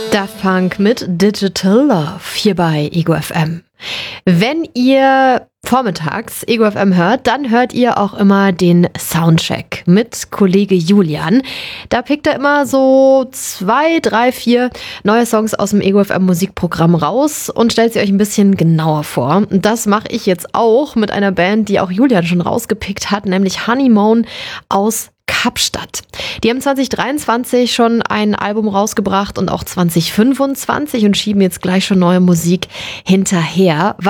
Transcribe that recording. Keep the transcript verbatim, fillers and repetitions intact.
Daft Punk mit Digital Love hier bei Ego F M. Wenn ihr vormittags Ego F M hört, dann hört ihr auch immer den Soundcheck mit Kollege Julian. Da pickt er immer so zwei, drei, vier neue Songs aus dem Ego F M Musikprogramm raus und stellt sie euch ein bisschen genauer vor. Und das mache ich jetzt auch mit einer Band, die auch Julian schon rausgepickt hat, nämlich Honeymoon aus Kapstadt. Die haben zwanzig dreiundzwanzig schon ein Album rausgebracht und auch zwanzig fünfundzwanzig und schieben jetzt gleich schon neue Musik hinterher.